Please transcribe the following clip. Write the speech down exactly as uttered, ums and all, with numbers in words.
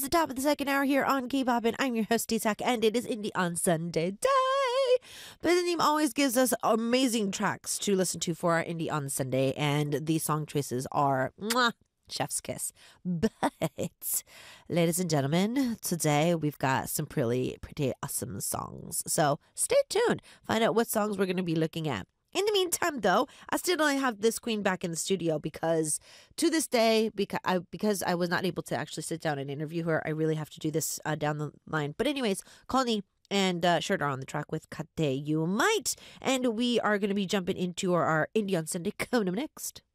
the top of the second hour here on K-Pop, and I'm your host, T-Sack, and it is Indie on Sunday day. But the name always gives us amazing tracks to listen to for our Indie on Sunday, and the song choices are mwah, chef's kiss. But, ladies and gentlemen, today we've got some pretty, pretty awesome songs. So stay tuned. Find out what songs we're going to be looking at. In the meantime, though, I still don't have this queen back in the studio because to this day, because I, because I was not able to actually sit down and interview her, I really have to do this uh, down the line. But anyways, Connie and uh, Shirt are on the track with Kate You Might. And we are going to be jumping into our, our Indie on Sunday coming up next.